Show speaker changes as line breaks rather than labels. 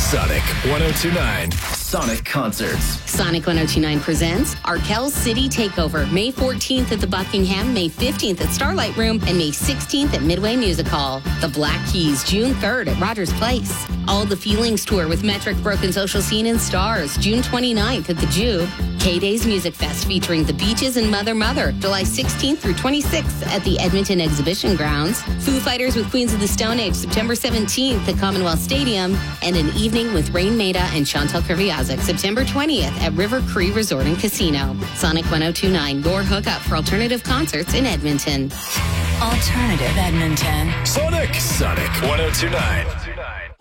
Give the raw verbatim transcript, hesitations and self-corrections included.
Sonic one oh two point nine. Sonic Concerts.
Sonic one oh two point nine presents Arkell City Takeover, May fourteenth at the Buckingham, May fifteenth at Starlight Room, and May sixteenth at Midway Music Hall. The Black Keys, June third at Rogers Place. All the Feelings Tour with Metric, Broken Social Scene, and Stars, June twenty-ninth at the Jube. K-Days Music Fest featuring The Beaches and Mother Mother, July sixteenth through twenty-sixth at the Edmonton Exhibition Grounds. Foo Fighters with Queens of the Stone Age, September seventeenth at Commonwealth Stadium. And an evening with Rain Maida and Chantal Kreviazuk, September twentieth at River Cree Resort and Casino. Sonic one oh two point nine, your hookup for alternative concerts in Edmonton.
Alternative Edmonton.
Sonic. Sonic one oh two point nine.